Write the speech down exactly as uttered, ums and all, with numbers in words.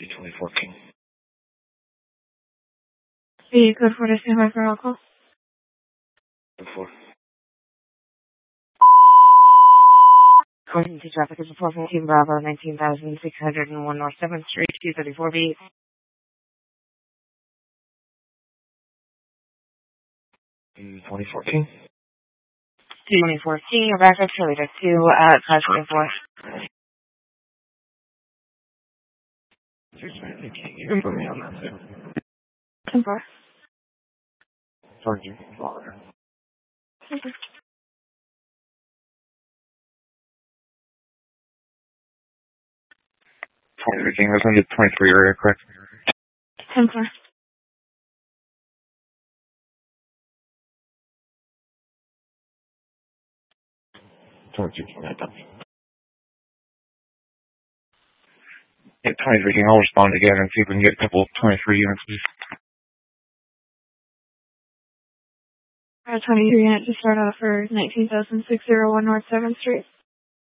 twenty-four King. The code for the standby for all call. Before. According to traffic is four fourteen Bravo, nineteen thousand six hundred one North seventh Street, two thirty-four B. twenty-four King. two twenty-four King, you're back up Charlie to two at five twenty-four. You can put me on that too. ten four. Sorry, you can bother. Okay. twenty-three King, that's under twenty-three area, correct? ten four. twenty-two King, that done. Yeah, twenty-three King, I'll respond again and see if we can get a couple of twenty-three units, please. Our twenty-three unit to start off for nineteen thousand six hundred one North seventh Street.